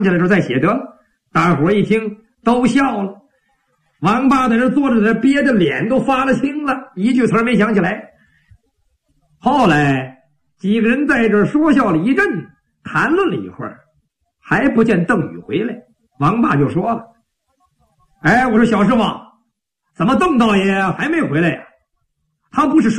起来时候再写得了。大伙一听都笑了。王八在这坐着，在憋着脸都发了青了，一句词没想起来。后来几个人在这说笑了一阵，谈论了一会儿，还不见邓禹回来。王八就说了：“哎，我说小师傅，怎么邓道爷还没回来呀？他不是说